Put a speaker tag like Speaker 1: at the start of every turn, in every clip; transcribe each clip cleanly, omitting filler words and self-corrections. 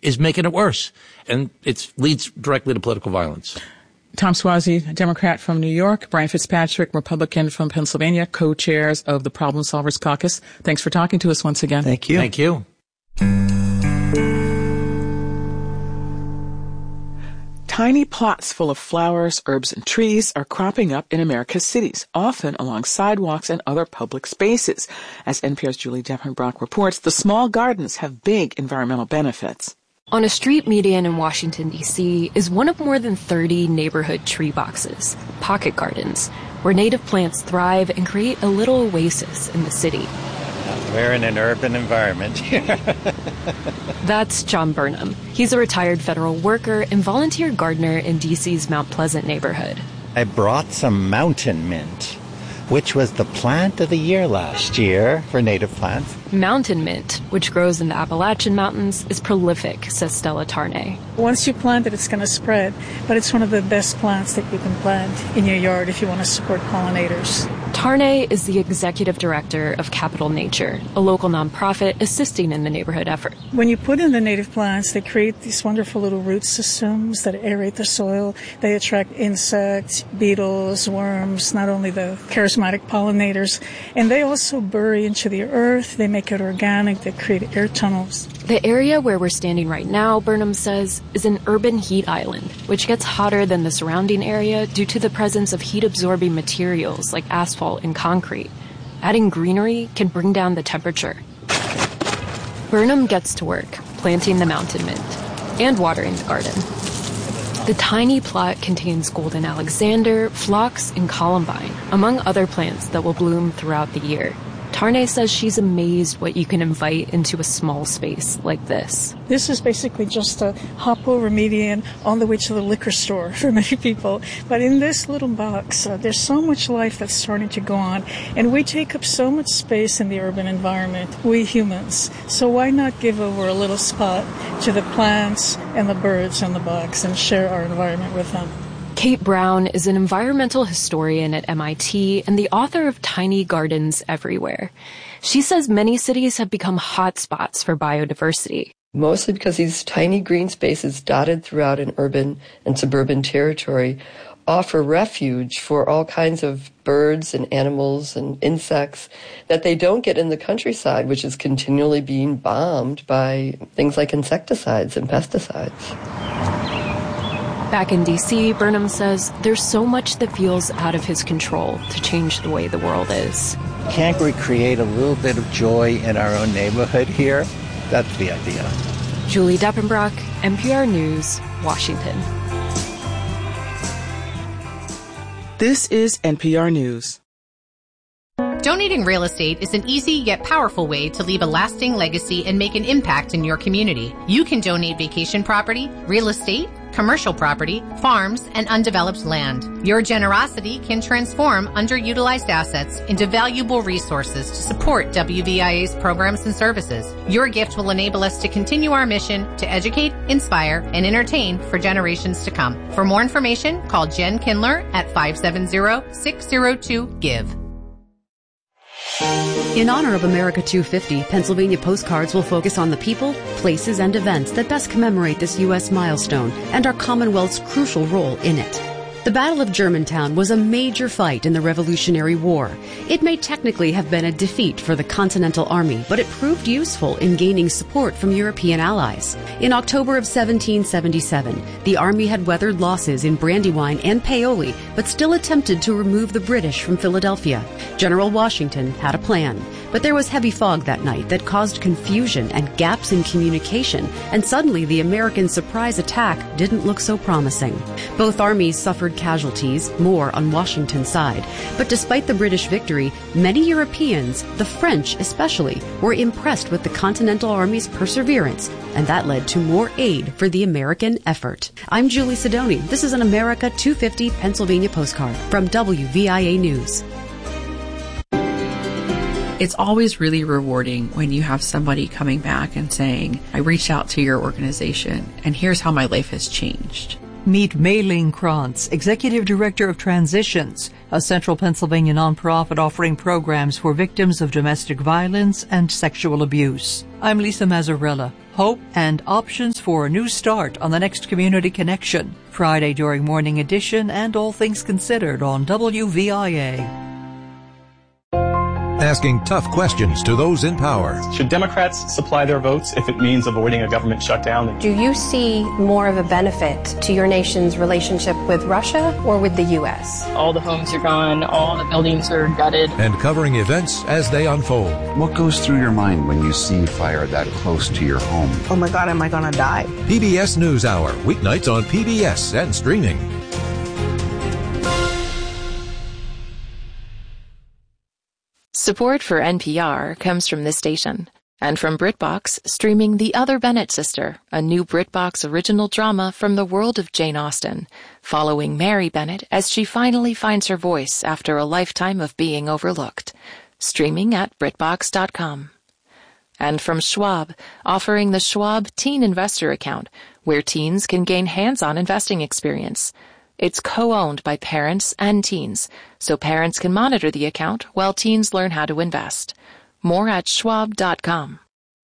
Speaker 1: is making it worse. And it leads directly to political violence.
Speaker 2: Tom Suozzi, Democrat from New York, Brian Fitzpatrick, Republican from Pennsylvania, co-chairs of the Problem Solvers Caucus. Thanks for talking to us once again.
Speaker 3: Thank you.
Speaker 1: Thank you.
Speaker 2: Tiny plots full of flowers, herbs, and trees are cropping up in America's cities, often along sidewalks and other public spaces. As NPR's Julie Depenbrock reports, the small gardens have big environmental benefits.
Speaker 4: On a street median in Washington, D.C. is one of more than 30 neighborhood tree boxes, pocket gardens, where native plants thrive and create a little oasis in the city.
Speaker 5: We're in an urban environment here.
Speaker 4: That's John Burnham. He's a retired federal worker and volunteer gardener in D.C.'s Mount Pleasant neighborhood.
Speaker 5: I brought some mountain mint, which was the plant of the year last year for native plants.
Speaker 4: Mountain mint, which grows in the Appalachian Mountains, is prolific, says Stella Tarnay.
Speaker 6: Once you plant it, it's going to spread, but it's one of the best plants that you can plant in your yard if you want to support pollinators.
Speaker 4: Tarnay is the executive director of Capital Nature, a local nonprofit assisting in the neighborhood effort.
Speaker 6: When you put in the native plants, they create these wonderful little root systems that aerate the soil. They attract insects, beetles, worms, not only the charismatic pollinators, and they also bury into the earth. They make it organic. They create air tunnels.
Speaker 4: The area where we're standing right now, Burnham says, is an urban heat island, which gets hotter than the surrounding area due to the presence of heat-absorbing materials like asphalt and concrete. Adding greenery can bring down the temperature. Burnham gets to work, planting the mountain mint and watering the garden. The tiny plot contains golden alexander, phlox, and columbine, among other plants that will bloom throughout the year. Tarnay says she's amazed what you can invite into a small space like this.
Speaker 6: This is basically just a hop over median on the way to the liquor store for many people. But in this little box, there's so much life that's starting to go on. And we take up so much space in the urban environment, we humans. So why not give over a little spot to the plants and the birds in the box and share our environment with them?
Speaker 4: Kate Brown is an environmental historian at MIT and the author of Tiny Gardens Everywhere. She says many cities have become hotspots for biodiversity.
Speaker 7: Mostly because these tiny green spaces dotted throughout an urban and suburban territory offer refuge for all kinds of birds and animals and insects that they don't get in the countryside, which is continually being bombed by things like insecticides and pesticides.
Speaker 4: Back in D.C., Burnham says there's so much that feels out of his control to change the way the world is.
Speaker 5: Can't we create a little bit of joy in our own neighborhood here? That's the idea.
Speaker 4: Julie Depenbrock, NPR News, Washington.
Speaker 2: This is NPR News.
Speaker 8: Donating real estate is an easy yet powerful way to leave a lasting legacy and make an impact in your community. You can donate vacation property, real estate, commercial property, farms, and undeveloped land. Your generosity can transform underutilized assets into valuable resources to support WVIA's programs and services. Your gift will enable us to continue our mission to educate, inspire, and entertain for generations to come. For more information, call Jen Kindler at 570-602-GIVE.
Speaker 9: In honor of America 250, Pennsylvania Postcards will focus on the people, places, and events that best commemorate this U.S. milestone and our Commonwealth's crucial role in it. The Battle of Germantown was a major fight in the Revolutionary War. It may technically have been a defeat for the Continental Army, but it proved useful in gaining support from European allies. In October of 1777, the Army had weathered losses in Brandywine and Paoli, but still attempted to remove the British from Philadelphia. General Washington had a plan, but there was heavy fog that night that caused confusion and gaps in communication, and suddenly the American surprise attack didn't look so promising. Both armies suffered casualties, more on Washington's side. But despite the British victory, many Europeans, the French especially, were impressed with the Continental Army's perseverance, and that led to more aid for the American effort. I'm Julie Sidoni. This is an America 250 Pennsylvania postcard from WVIA News.
Speaker 10: It's always really rewarding when you have somebody coming back and saying, I reached out to your organization and here's how my life has changed.
Speaker 3: Meet Mei Ling Krantz, Executive Director of Transitions, a central Pennsylvania nonprofit offering programs for victims of domestic violence and sexual abuse. I'm Lisa Mazzarella. Hope and options for a new start on the next Community Connection, Friday during Morning Edition and All Things Considered on WVIA.
Speaker 11: Asking tough questions to those in power.
Speaker 12: Should Democrats supply their votes if it means avoiding a government shutdown?
Speaker 13: Do you see more of a benefit to your nation's relationship with Russia or with the U.S.?
Speaker 14: All the homes are gone, all the buildings are gutted.
Speaker 11: And covering events as they unfold.
Speaker 15: What goes through your mind when you see fire that close to your home?
Speaker 16: Oh my God, am I going to die?
Speaker 11: PBS NewsHour, weeknights on PBS and streaming.
Speaker 17: Support for NPR comes from this station and from BritBox, streaming The Other Bennett Sister, a new BritBox original drama from the world of Jane Austen, following Mary Bennett as she finally finds her voice after a lifetime of being overlooked. Streaming at BritBox.com. And from Schwab, offering the Schwab Teen Investor Account, where teens can gain hands-on investing experience. It's co-owned by parents and teens, so parents can monitor the account while teens learn how to invest. More at schwab.com.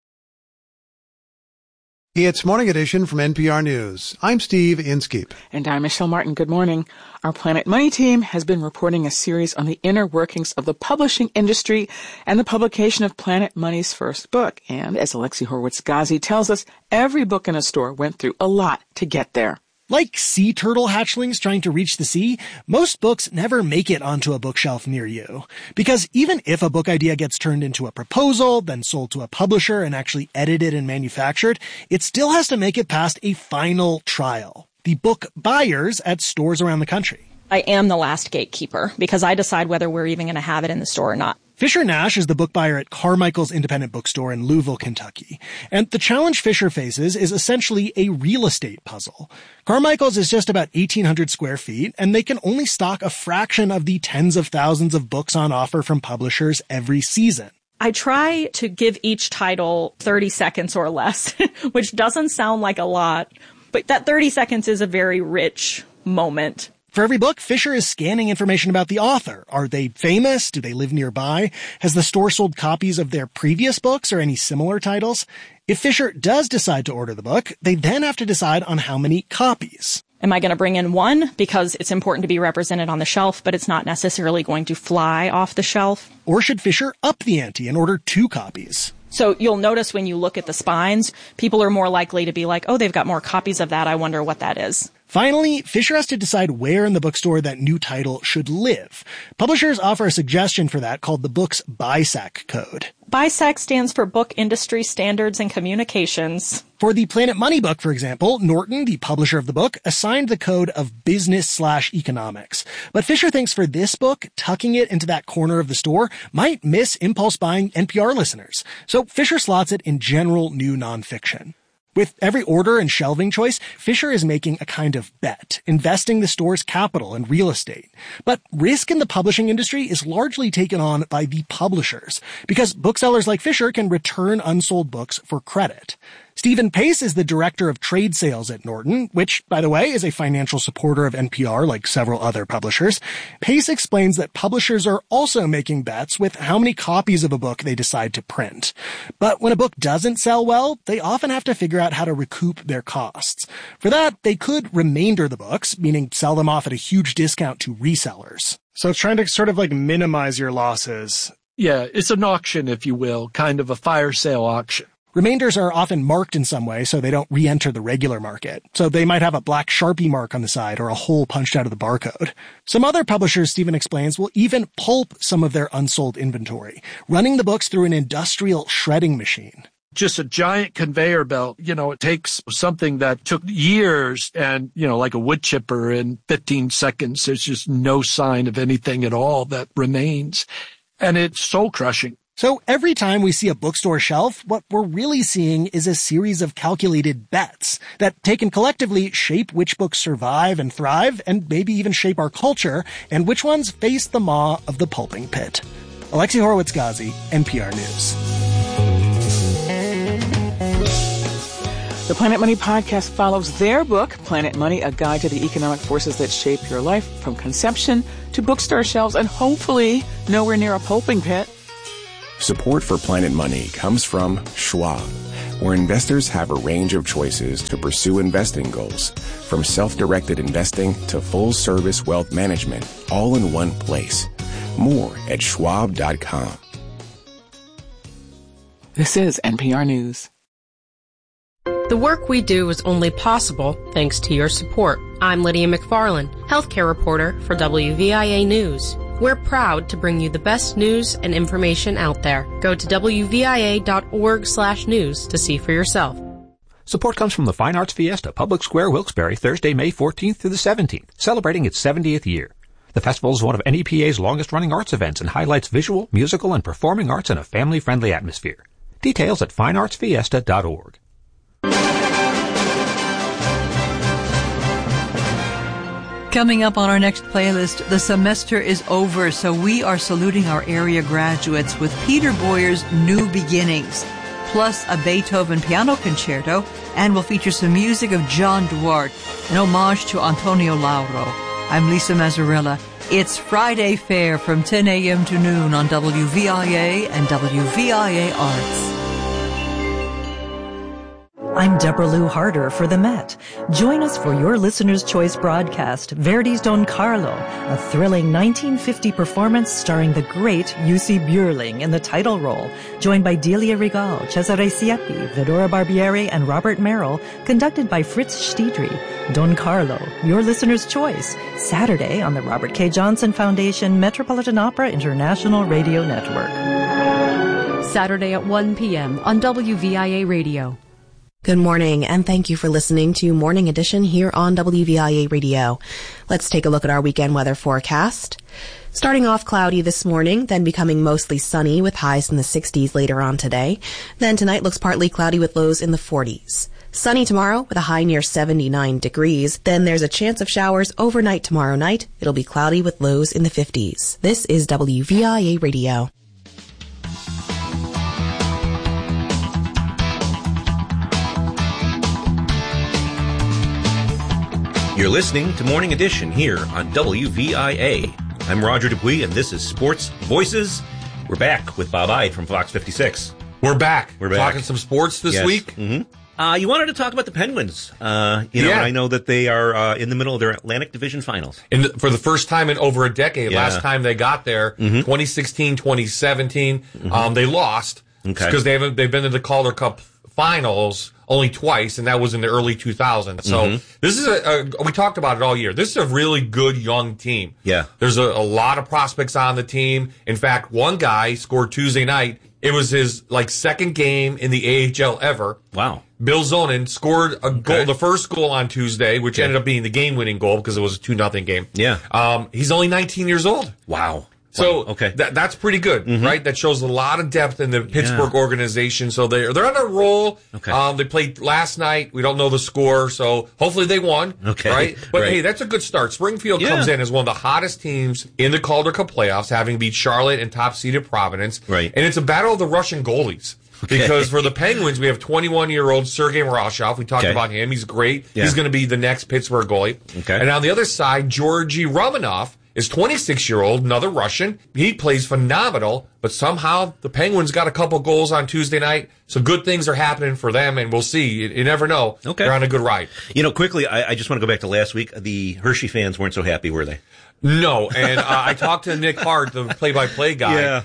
Speaker 18: It's Morning Edition from NPR News. I'm Steve Inskeep.
Speaker 2: And I'm Michelle Martin. Good morning. Our Planet Money team has been reporting a series on the inner workings of the publishing industry and the publication of Planet Money's first book. And as Alexi Horowitz-Ghazi tells us, every book in a store went through a lot to get there.
Speaker 19: Like sea turtle hatchlings trying to reach the sea, most books never make it onto a bookshelf near you. Because even if a book idea gets turned into a proposal, then sold to a publisher and actually edited and manufactured, it still has to make it past a final trial. The book buyers at stores around the country.
Speaker 20: I am the last gatekeeper because I decide whether we're even going to have it in the store or not.
Speaker 19: Fisher Nash is the book buyer at Carmichael's Independent Bookstore in Louisville, Kentucky. And the challenge Fisher faces is essentially a real estate puzzle. Carmichael's is just about 1,800 square feet, and they can only stock a fraction of the tens of thousands of books on offer from publishers every season.
Speaker 20: I try to give each title 30 seconds or less, which doesn't sound like a lot, but that 30 seconds is a very rich moment.
Speaker 19: For every book, Fisher is scanning information about the author. Are they famous? Do they live nearby? Has the store sold copies of their previous books or any similar titles? If Fisher does decide to order the book, they then have to decide on how many copies.
Speaker 20: Am I going to bring in one because it's important to be represented on the shelf, but it's not necessarily going to fly off the shelf?
Speaker 19: Or should Fisher up the ante and order 2 copies?
Speaker 20: So you'll notice when you look at the spines, people are more likely to be like, oh, they've got more copies of that. I wonder what that is.
Speaker 19: Finally, Fisher has to decide where in the bookstore that new title should live. Publishers offer a suggestion for that called the book's BISAC code.
Speaker 20: BISAC stands for Book Industry Standards and Communications.
Speaker 19: For the Planet Money book, for example, Norton, the publisher of the book, assigned the code of business/economics. But Fisher thinks for this book, tucking it into that corner of the store might miss impulse buying NPR listeners. So Fisher slots it in general new nonfiction. With every order and shelving choice, Fisher is making a kind of bet, investing the store's capital in real estate. But risk in the publishing industry is largely taken on by the publishers, because booksellers like Fisher can return unsold books for credit. Stephen Pace is the director of trade sales at Norton, which, by the way, is a financial supporter of NPR like several other publishers. Pace explains that publishers are also making bets with how many copies of a book they decide to print. But when a book doesn't sell well, they often have to figure out how to recoup their costs. For that, they could remainder the books, meaning sell them off at a huge discount to resellers.
Speaker 21: So it's trying to sort of like minimize your losses.
Speaker 22: Yeah, it's an auction, if you will, kind of a fire sale auction.
Speaker 19: Remainders are often marked in some way so they don't re-enter the regular market. So they might have a black Sharpie mark on the side or a hole punched out of the barcode. Some other publishers, Stephen explains, will even pulp some of their unsold inventory, running the books through an industrial shredding machine.
Speaker 22: Just a giant conveyor belt. You know, it takes something that took years and, like a wood chipper in 15 seconds. There's just no sign of anything at all that remains. And it's soul crushing.
Speaker 19: So every time we see a bookstore shelf, what we're really seeing is a series of calculated bets that, taken collectively, shape which books survive and thrive, and maybe even shape our culture, and which ones face the maw of the pulping pit. Alexi Horowitz-Ghazi, NPR News.
Speaker 2: The Planet Money podcast follows their book, Planet Money, A Guide to the Economic Forces That Shape Your Life, from conception to bookstore shelves and hopefully nowhere near a pulping pit.
Speaker 1: Support for Planet Money comes from Schwab, where investors have a range of choices to pursue investing goals, from self-directed investing to full-service wealth management, all in one place. More at schwab.com.
Speaker 2: This is NPR News.
Speaker 16: The work we do is only possible thanks to your support. I'm Lydia McFarland, healthcare reporter for WVIA News. We're proud to bring you the best news and information out there. Go to WVIA.org/news to see for yourself.
Speaker 23: Support comes from the Fine Arts Fiesta, Public Square, Wilkes-Barre, Thursday, May 14th through the 17th, celebrating its 70th year. The festival is one of NEPA's longest-running arts events and highlights visual, musical, and performing arts in a family-friendly atmosphere. Details at fineartsfiesta.org.
Speaker 3: Coming up on our next playlist, the semester is over, so we are saluting our area graduates with Peter Boyer's New Beginnings, plus a Beethoven piano concerto, and we'll feature some music of John Duarte, an homage to Antonio Lauro. I'm Lisa Mazzarella. It's Friday Fair from 10 a.m. to noon on WVIA and WVIA Arts.
Speaker 24: I'm Deborah Lou Harder for the Met. Join us for your Listener's Choice broadcast, Verdi's Don Carlo, a thrilling 1950 performance starring the great Jussi Björling in the title role, joined by Delia Regal, Cesare Siepi, Vedora Barbieri, and Robert Merrill, conducted by Fritz Stiedry. Don Carlo, your Listener's Choice, Saturday on the Robert K. Johnson Foundation Metropolitan Opera International Radio Network.
Speaker 9: Saturday at 1 p.m. on WVIA Radio.
Speaker 25: Good morning, and thank you for listening to Morning Edition here on WVIA Radio. Let's take a look at our weekend weather forecast. Starting off cloudy this morning, then becoming mostly sunny with highs in the 60s later on today. Then tonight looks partly cloudy with lows in the 40s. Sunny tomorrow with a high near 79 degrees. Then there's a chance of showers overnight tomorrow night. It'll be cloudy with lows in the 50s. This is WVIA Radio.
Speaker 26: You're listening to Morning Edition here on WVIA. I'm Roger Dupuis, and this is Sports Voices. We're back with Bob Ide from Fox 56.
Speaker 27: We're back. Talking some sports this week.
Speaker 26: Mm-hmm. You wanted to talk about the Penguins. I know that they are in the middle of their Atlantic Division Finals.
Speaker 27: For the first time in over a decade. Yeah. Last time they got there, 2016, 2017, they lost. Because they've been in the Calder Cup Finals only twice, and that was in the early 2000s. So this is we talked about it all year. This is a really good young team.
Speaker 26: Yeah.
Speaker 27: There's a lot of prospects on the team. In fact, one guy scored Tuesday night. It was his second game in the AHL ever.
Speaker 26: Wow.
Speaker 27: Bill Zonin scored a goal, the first goal on Tuesday, which ended up being the game-winning goal because it was a 2-0 game.
Speaker 26: Yeah.
Speaker 27: He's only 19 years old.
Speaker 26: Wow.
Speaker 27: So that's pretty good, right? That shows a lot of depth in the Pittsburgh organization. So they're on a roll. They played last night. We don't know the score, so hopefully they won. Right? But hey, that's a good start. Springfield comes in as one of the hottest teams in the Calder Cup playoffs, having beat Charlotte and top-seeded Providence.
Speaker 26: Right.
Speaker 27: And it's a battle of the Russian goalies. Because for the Penguins, we have 21-year-old Sergei Marashov. We talked about him. He's great.
Speaker 26: Yeah.
Speaker 27: He's going to be the next Pittsburgh goalie. And on the other side, Georgy Romanov is 26-year-old, another Russian. He plays phenomenal, but somehow the Penguins got a couple goals on Tuesday night. So good things are happening for them, and we'll see. You never know. They're on a good ride.
Speaker 26: Quickly, I just want to go back to last week. The Hershey fans weren't so happy, were they?
Speaker 27: No, and I talked to Nick Hart, the play-by-play guy.
Speaker 26: Yeah.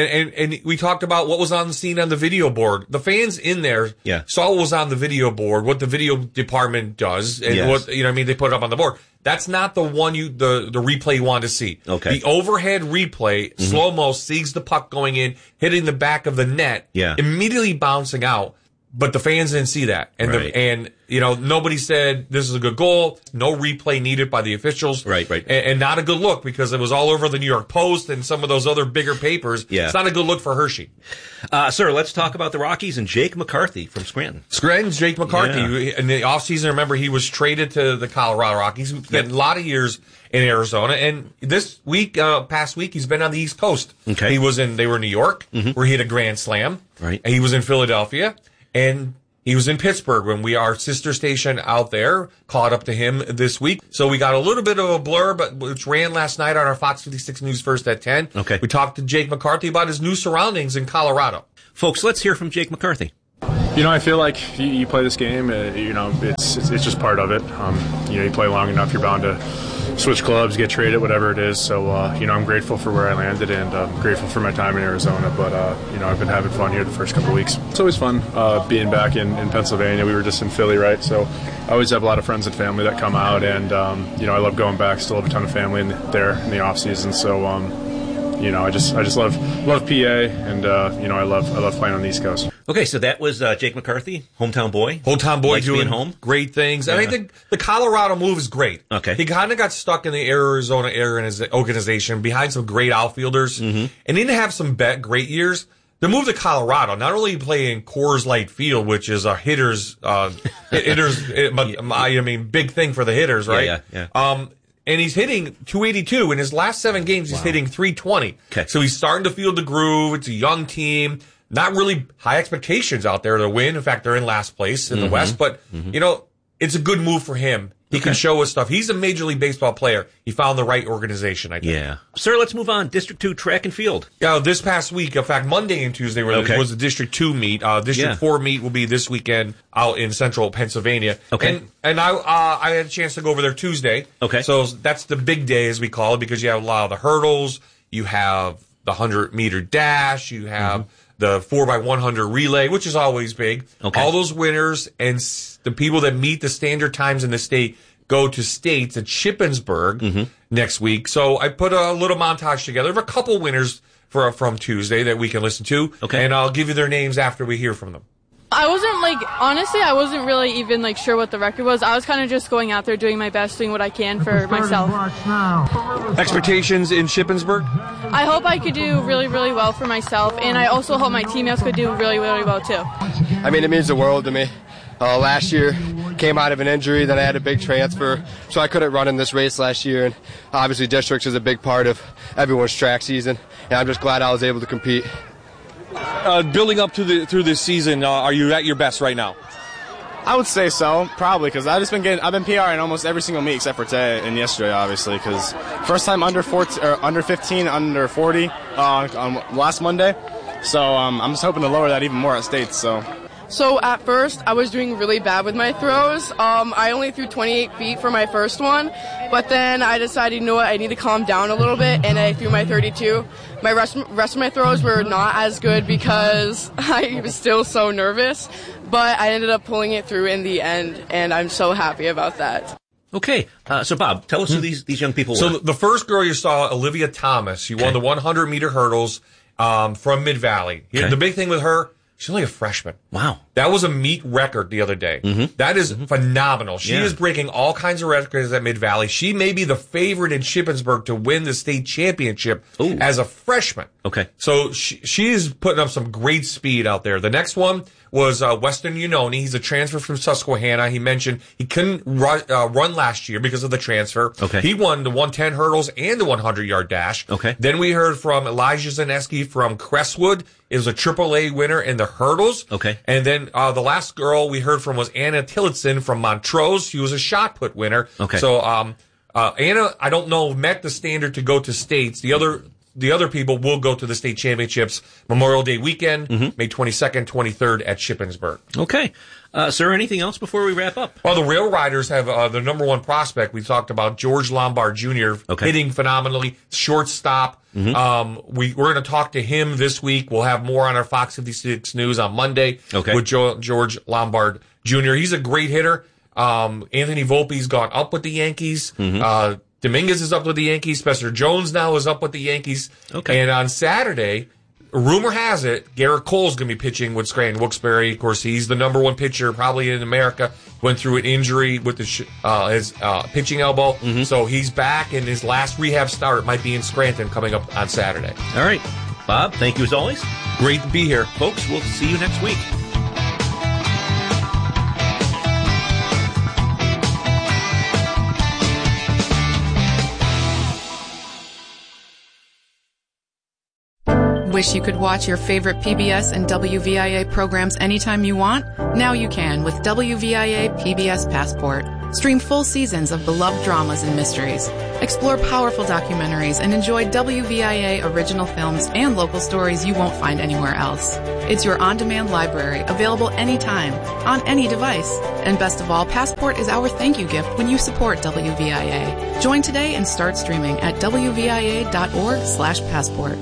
Speaker 27: And we talked about what was on the scene on the video board. The fans in there saw what was on the video board, what the video department does, and what they put it up on the board. That's not the one the replay you want to see. The overhead replay, slow-mo, sees the puck going in, hitting the back of the net, immediately bouncing out. But the fans didn't see that. And nobody said this is a good goal. No replay needed by the officials.
Speaker 26: Right.
Speaker 27: And not a good look because it was all over the New York Post and some of those other bigger papers.
Speaker 26: Yeah.
Speaker 27: It's not a good look for Hershey.
Speaker 26: Sir, let's talk about the Rockies and Jake McCarthy from Scranton.
Speaker 27: Scranton's Jake McCarthy. Yeah. In the offseason, remember, he was traded to the Colorado Rockies. He spent a lot of years in Arizona. And this week, past week, he's been on the East Coast. They were in New York, where he had a grand slam.
Speaker 26: Right.
Speaker 27: And he was in Philadelphia. And He was in Pittsburgh when our sister station out there caught up to him this week. So we got a little bit of a blur, but which ran last night on our Fox 56 News First at 10.
Speaker 26: Okay.
Speaker 27: We talked to Jake McCarthy about his new surroundings in Colorado.
Speaker 26: Folks, let's hear from Jake McCarthy.
Speaker 4: I feel like you play this game, it's just part of it. You play long enough, you're bound to switch clubs, get traded, whatever it is. So, I'm grateful for where I landed and grateful for my time in Arizona. But, I've been having fun here the first couple of weeks. It's always fun being back in Pennsylvania. We were just in Philly, right? So I always have a lot of friends and family that come out. And, I love going back. Still have a ton of family there in the off season. So, I just love PA, and I love playing on the East Coast.
Speaker 26: Okay, so that was Jake McCarthy, hometown boy.
Speaker 27: Likes
Speaker 26: doing
Speaker 27: being
Speaker 26: home,
Speaker 27: great things, and I think the Colorado move is great.
Speaker 26: Okay,
Speaker 27: he kind of got stuck in the Arizona organization behind some great outfielders, and didn't have some great years. The move to Colorado, not only play in Coors Light Field, which is a big thing for the hitters, right?
Speaker 26: Yeah.
Speaker 27: And he's hitting 282 in his last 7 games. He's hitting 320.
Speaker 26: Okay.
Speaker 27: So he's starting to feel the groove. It's a young team. Not really high expectations out there to win. In fact, they're in last place in the West. But, it's a good move for him. He can show us stuff. He's a Major League Baseball player. He found the right organization, I think.
Speaker 26: Yeah. Sir, let's move on. District 2 track and field.
Speaker 27: Yeah, this past week, in fact, Monday and Tuesday was the District 2 meet. District 4 meet will be this weekend out in central Pennsylvania.
Speaker 26: Okay.
Speaker 27: And I had a chance to go over there Tuesday.
Speaker 26: Okay.
Speaker 27: So that's the big day, as we call it, because you have a lot of the hurdles. You have the 100-meter dash. You have the 4x100 relay, which is always big.
Speaker 26: Okay.
Speaker 27: All those winners and the people that meet the standard times in the state go to states at Shippensburg next week. So I put a little montage together of a couple winners from Tuesday that we can listen to.
Speaker 26: Okay.
Speaker 27: And I'll give you their names after we hear from them.
Speaker 5: I wasn't really even sure what the record was. I was kind of just going out there doing my best, doing what I can for myself.
Speaker 27: Expectations in Shippensburg?
Speaker 5: I hope I could do really, really well for myself, and I also hope my teammates could do really, really well too.
Speaker 6: It means the world to me. Last year, came out of an injury, then I had a big transfer, so I couldn't run in this race last year, and obviously districts is a big part of everyone's track season, and I'm just glad I was able to compete.
Speaker 27: Building up through this season, are you at your best right now?
Speaker 6: I would say so, probably, because I've been PRing almost every single meet except for today and yesterday, obviously, because first time under 15, under 40 on last Monday, so I'm just hoping to lower that even more at states.
Speaker 5: So at first, I was doing really bad with my throws. I only threw 28 feet for my first one, but then I decided, I need to calm down a little bit, and I threw my 32. My rest of my throws were not as good because I was still so nervous, but I ended up pulling it through in the end, and I'm so happy about that.
Speaker 26: Okay, so Bob, tell us who these young people were.
Speaker 27: So the first girl you saw, Olivia Thomas, she won the 100-meter hurdles from Mid-Valley. The big thing with her, she's only a freshman.
Speaker 26: Wow.
Speaker 27: That was a meet record the other day. That is phenomenal. She is breaking all kinds of records at Mid-Valley. She may be the favorite in Shippensburg to win the state championship as a freshman.
Speaker 26: Okay.
Speaker 27: So she is putting up some great speed out there. The next one was Weston Unoni. He's a transfer from Susquehanna. He mentioned he couldn't run last year because of the transfer.
Speaker 26: Okay.
Speaker 27: He won the 110 hurdles and the 100-yard dash.
Speaker 26: Okay.
Speaker 27: Then we heard from Elijah Zaneski from Crestwood. It was a AAA winner in the hurdles.
Speaker 26: Okay.
Speaker 27: And then the last girl we heard from was Anna Tillotson from Montrose. She was a shot put winner.
Speaker 26: Okay.
Speaker 27: So Anna, I don't know, met the standard to go to states. The other people will go to the state championships Memorial Day weekend, May 22nd, 23rd at Shippensburg.
Speaker 26: Okay. Sir, anything else before we wrap up?
Speaker 27: Well, the Rail Riders have the number one prospect. We talked about George Lombard Jr. Hitting phenomenally, shortstop. We're going to talk to him this week. We'll have more on our Fox 56 News on Monday with George Lombard Jr. He's a great hitter. Anthony Volpe's gone up with the Yankees. Dominguez is up with the Yankees. Spencer Jones now is up with the Yankees.
Speaker 26: Okay.
Speaker 27: And on Saturday, rumor has it, Garrett Cole's going to be pitching with Scranton Wilkes-Barre. Of course, he's the number one pitcher probably in America. Went through an injury with his pitching elbow. So he's back, and his last rehab start might be in Scranton coming up on Saturday.
Speaker 26: All right. Bob, thank you as always.
Speaker 27: Great to be here.
Speaker 26: Folks, we'll see you next week.
Speaker 7: Wish you could watch your favorite PBS and WVIA programs anytime you want? Now you can with WVIA PBS Passport. Stream full seasons of beloved dramas and mysteries. Explore powerful documentaries and enjoy WVIA original films and local stories you won't find anywhere else. It's your on-demand library, available anytime, on any device. And best of all, Passport is our thank you gift when you support WVIA. Join today and start streaming at wvia.org/passport.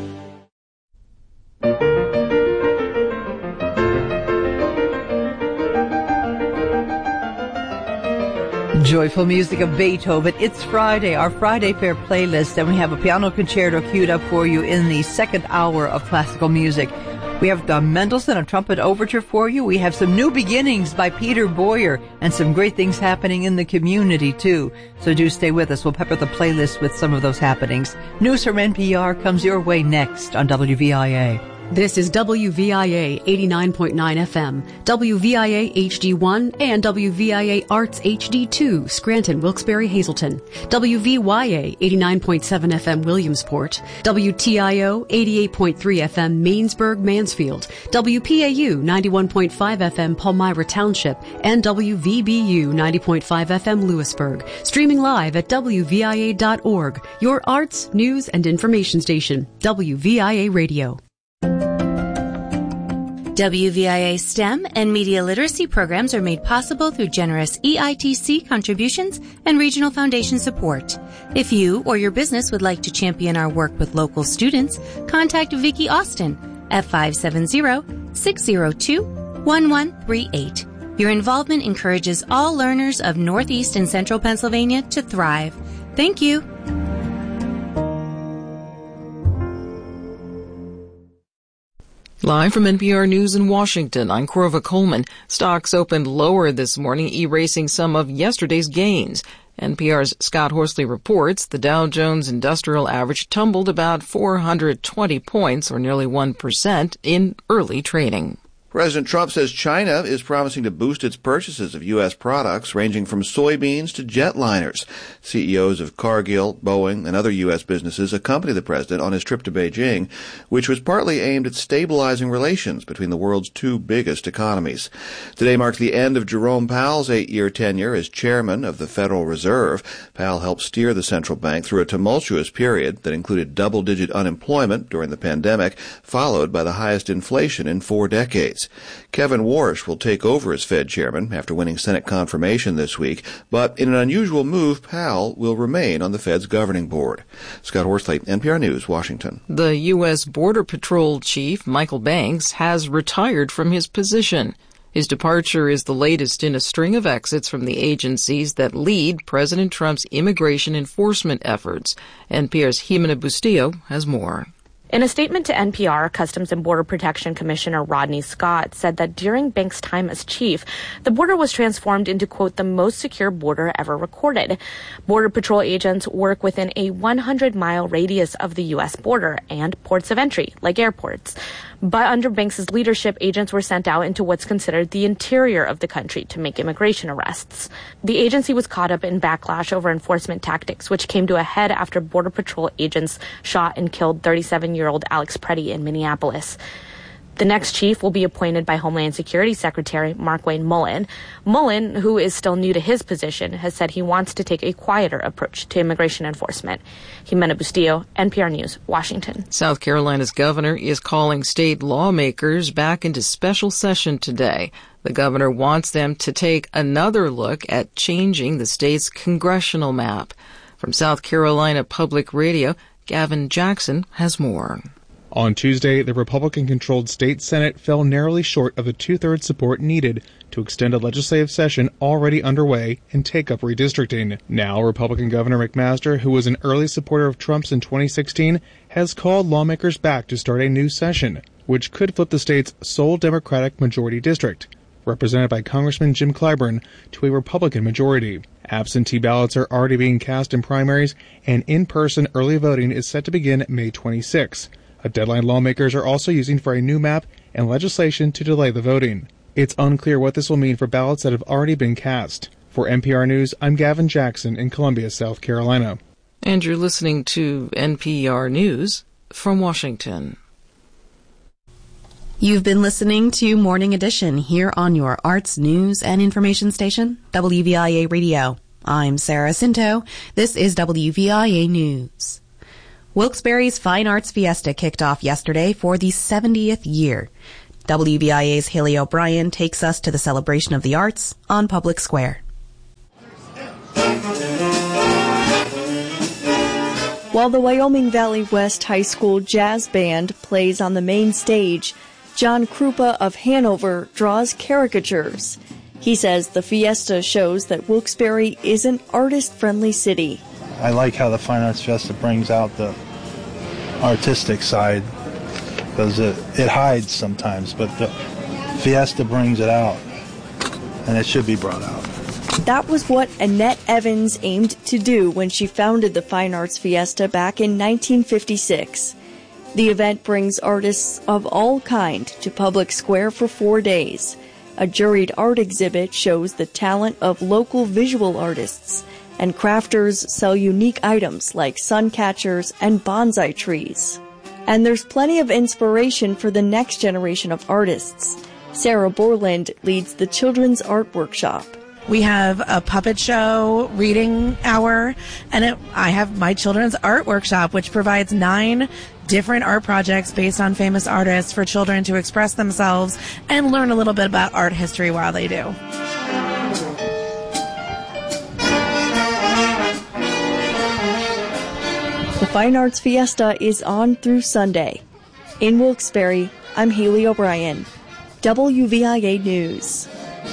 Speaker 3: Joyful music of Beethoven. It's Friday, our Friday Fair playlist, and we have a piano concerto queued up for you in the second hour of classical music. We have the Mendelssohn, a trumpet overture for you. We have some new beginnings by Peter Boyer and some great things happening in the community, too. So do stay with us. We'll pepper the playlist with some of those happenings. News from NPR comes your way next on WVIA.
Speaker 9: This is WVIA 89.9 FM, WVIA HD1, and WVIA Arts HD2, Scranton, Wilkes-Barre, Hazleton, WVYA 89.7 FM, Williamsport, WTIO 88.3 FM, Mainsburg, Mansfield, WPAU 91.5 FM, Palmyra Township, and WVBU 90.5 FM, Lewisburg. Streaming live at WVIA.org, your arts, news, and information station, WVIA Radio.
Speaker 8: WVIA STEM and media literacy programs are made possible through generous EITC contributions and regional foundation support. If you or your business would like to champion our work with local students, contact Vicki Austin at 570-602-1138. Your involvement encourages all learners of Northeast and Central Pennsylvania to thrive. Thank you.
Speaker 2: Live from NPR News in Washington, I'm Corva Coleman. Stocks opened lower this morning, erasing some of yesterday's gains. NPR's Scott Horsley reports the Dow Jones Industrial Average tumbled about 420 points, or nearly 1%, in early trading.
Speaker 10: President Trump says China is promising to boost its purchases of U.S. products ranging from soybeans to jetliners. CEOs of Cargill, Boeing, and other U.S. businesses accompany the president on his trip to Beijing, which was partly aimed at stabilizing relations between the world's two biggest economies. Today marks the end of Jerome Powell's 8-year tenure as chairman of the Federal Reserve. Powell helped steer the central bank through a tumultuous period that included double-digit unemployment during the pandemic, followed by the highest inflation in 4 decades. Kevin Warsh will take over as Fed chairman after winning Senate confirmation this week, but in an unusual move, Powell will remain on the Fed's governing board. Scott Horsley, NPR News, Washington.
Speaker 2: The U.S. Border Patrol Chief, Michael Banks, has retired from his position. His departure is the latest in a string of exits from the agencies that lead President Trump's immigration enforcement efforts. NPR's Jimena Bustillo has more.
Speaker 12: In a statement to NPR, Customs and Border Protection Commissioner Rodney Scott said that during Banks' time as chief, the border was transformed into, quote, the most secure border ever recorded. Border Patrol agents work within a 100-mile radius of the U.S. border and ports of entry, like airports. But under Banks' leadership, agents were sent out into what's considered the interior of the country to make immigration arrests. The agency was caught up in backlash over enforcement tactics, which came to a head after Border Patrol agents shot and killed 37-year-old Alex Preddy in Minneapolis. The next chief will be appointed by Homeland Security Secretary Markwayne Mullin. Mullin, who is still new to his position, has said he wants to take a quieter approach to immigration enforcement. Jimena Bustillo, NPR News, Washington.
Speaker 2: South Carolina's governor is calling state lawmakers back into special session today. The governor wants them to take another look at changing the state's congressional map. From South Carolina Public Radio, Gavin Jackson has more.
Speaker 13: On Tuesday, the Republican-controlled state Senate fell narrowly short of the two-thirds support needed to extend a legislative session already underway and take up redistricting. Now, Republican Governor McMaster, who was an early supporter of Trump's in 2016, has called lawmakers back to start a new session, which could flip the state's sole Democratic majority district, represented by Congressman Jim Clyburn, to a Republican majority. Absentee ballots are already being cast in primaries, and in-person early voting is set to begin May 26. A deadline lawmakers are also using for a new map and legislation to delay the voting. It's unclear what this will mean for ballots that have already been cast. For NPR News, I'm Gavin Jackson in Columbia, South Carolina.
Speaker 2: And you're listening to NPR News from Washington.
Speaker 25: You've been listening to Morning Edition here on your arts, news, and information station, WVIA Radio. I'm Sarah Cinto. This is WVIA News. Wilkes-Barre's Fine Arts Fiesta kicked off yesterday for the 70th year. WVIA's Haley O'Brien takes us to the celebration of the arts on Public Square.
Speaker 11: While the Wyoming Valley West High School Jazz Band plays on the main stage, John Krupa of Hanover draws caricatures. He says the fiesta shows that Wilkes-Barre is an artist-friendly city.
Speaker 14: I like how the Fine Arts Fiesta brings out the artistic side, because it hides sometimes, but the fiesta brings it out, and it should be brought out.
Speaker 11: That was what Annette Evans aimed to do when she founded the Fine Arts Fiesta back in 1956. The event brings artists of all kind to Public Square for 4 days. A juried art exhibit shows the talent of local visual artists, and crafters sell unique items like sun catchers and bonsai trees. And there's plenty of inspiration for the next generation of artists. Sarah Borland leads the Children's Art Workshop.
Speaker 15: We have a puppet show, reading hour, and I have my Children's Art Workshop, which provides 9 different art projects based on famous artists for children to express themselves and learn a little bit about art history while they do.
Speaker 11: The Fine Arts Fiesta is on through Sunday. In Wilkes-Barre, I'm Haley O'Brien, WVIA News.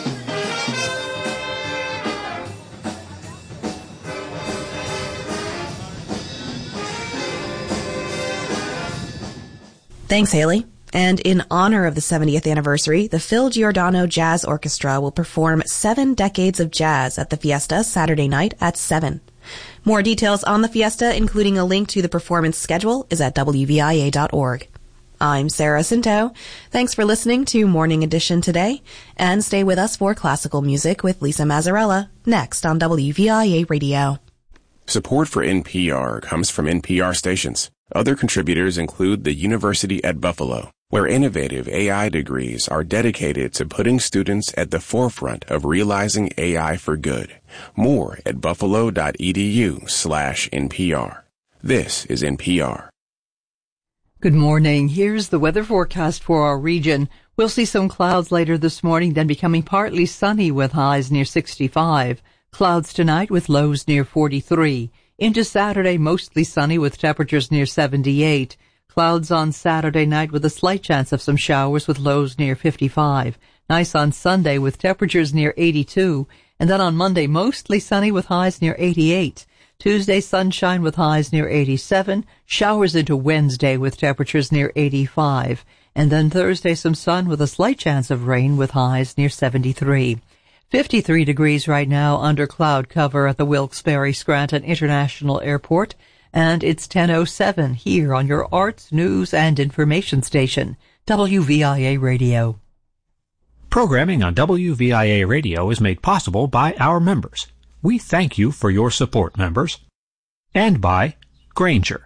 Speaker 25: Thanks, Haley. And in honor of the 70th anniversary, the Phil Giordano Jazz Orchestra will perform 7 decades of jazz at the Fiesta Saturday night at 7. More details on the Fiesta, including a link to the performance schedule, is at WVIA.org. I'm Sarah Cinto. Thanks for listening to Morning Edition today, and stay with us for classical music with Lisa Mazzarella, next on WVIA Radio.
Speaker 1: Support for NPR comes from NPR stations. Other contributors include the University at Buffalo, where innovative AI degrees are dedicated to putting students at the forefront of realizing AI for good. More at buffalo.edu/NPR. This is NPR.
Speaker 3: Good morning. Here's the weather forecast for our region. We'll see some clouds later this morning, then becoming partly sunny with highs near 65. Clouds tonight with lows near 43. Into Saturday, mostly sunny with temperatures near 78. Clouds on Saturday night with a slight chance of some showers with lows near 55. Nice on Sunday with temperatures near 82. And then on Monday, mostly sunny with highs near 88. Tuesday, sunshine with highs near 87. Showers into Wednesday with temperatures near 85. And then Thursday, some sun with a slight chance of rain with highs near 73. 53 degrees right now under cloud cover at the Wilkes-Barre Scranton International Airport, and it's 10:07 here on your arts, news, and information station, WVIA Radio.
Speaker 23: Programming on WVIA Radio is made possible by our members. We thank you for your support, members. And by Grainger.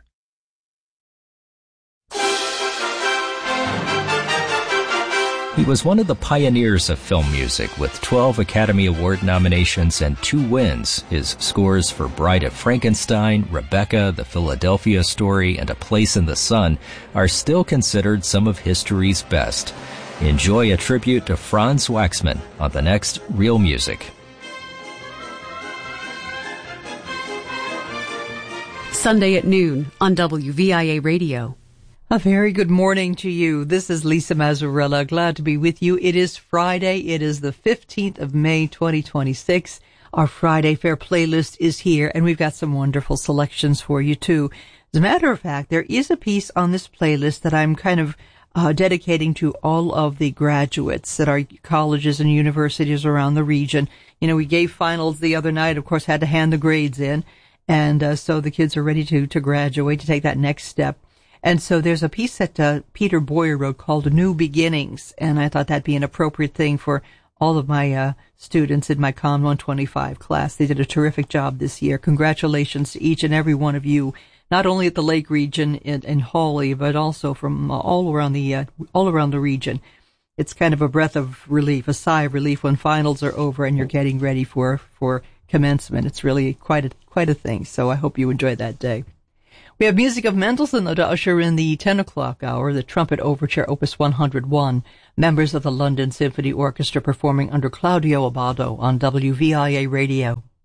Speaker 17: He was one of the pioneers of film music with 12 Academy Award nominations and 2 wins. His scores for Bride of Frankenstein, Rebecca, The Philadelphia Story, and A Place in the Sun are still considered some of history's best. Enjoy a tribute to Franz Waxman on the next Real Music.
Speaker 9: Sunday at noon on WVIA Radio.
Speaker 3: A very good morning to you. This is Lisa Mazzarella. Glad to be with you. It is Friday. It is the 15th of May, 2026. Our Friday Fair playlist is here, and we've got some wonderful selections for you, too. As a matter of fact, there is a piece on this playlist that I'm kind of dedicating to all of the graduates at our colleges and universities around the region. You know, we gave finals the other night, of course, had to hand the grades in, and so the kids are ready to graduate, to take that next step. And so there's a piece that Peter Boyer wrote called New Beginnings, and I thought that'd be an appropriate thing for all of my students in my Com 125 class. They did a terrific job this year. Congratulations to each and every one of you. not only at the Lake region in Hawley, but also from all around the region. It's kind of a breath of relief, a sigh of relief when finals are over and you're getting ready for commencement. It's really quite a thing. So I hope you enjoy that day. We have music of Mendelssohn to usher in the 10 o'clock hour, the Trumpet Overture, Opus 101, members of the London Symphony Orchestra performing under Claudio Abbado on WVIA Radio.